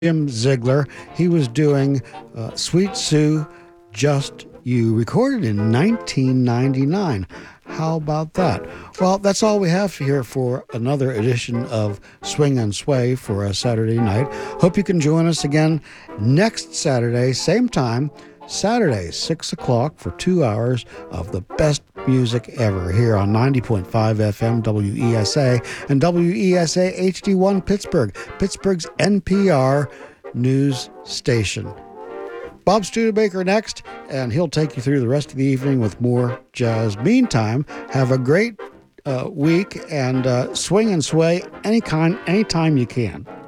Jim Ziegler. He was doing Sweet Sue, Just You, recorded in 1999. How about that? Well, that's all we have here for another edition of Swing and Sway for a Saturday night. Hope you can join us again next Saturday, same time, Saturday, 6 o'clock, for 2 hours of the best music ever here on 90.5 FM WESA and WESA HD1 Pittsburgh, Pittsburgh's NPR news station. Bob Studebaker next, and he'll take you through the rest of the evening with more jazz. Meantime, have a great week and swing and sway anytime you can.